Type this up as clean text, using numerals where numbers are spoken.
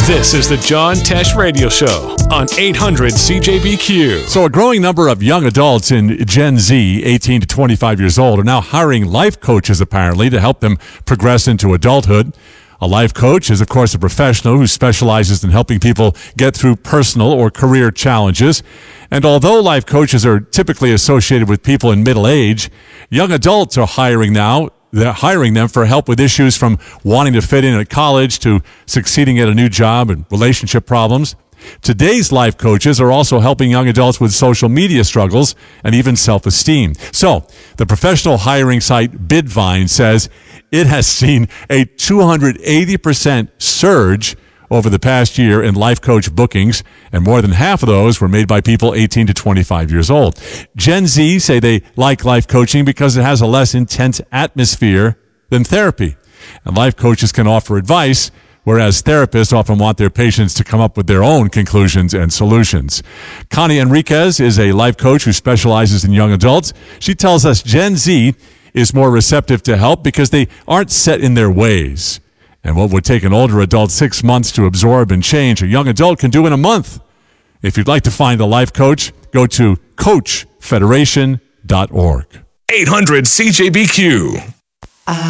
This is the John Tesh Radio Show on 800 CJBQ. So a growing number of young adults in Gen Z, 18 to 25 years old, are now hiring life coaches, apparently, to help them progress into adulthood. A life coach is, of course, a professional who specializes in helping people get through personal or career challenges. And although life coaches are typically associated with people in middle age, young adults are hiring now. They're hiring them for help with issues from wanting to fit in at college to succeeding at a new job and relationship problems. Today's life coaches are also helping young adults with social media struggles and even self-esteem. So, the professional hiring site Bidvine says it has seen a 280% surge over the past year in life coach bookings, and more than half of those were made by people 18 to 25 years old. Gen Z say they like life coaching because it has a less intense atmosphere than therapy. And life coaches can offer advice, whereas therapists often want their patients to come up with their own conclusions and solutions. Connie Enriquez is a life coach who specializes in young adults. She tells us Gen Z is more receptive to help because they aren't set in their ways. And what would take an older adult 6 months to absorb and change, a young adult can do in a month. If you'd like to find a life coach, go to coachfederation.org. 800 CJBQ.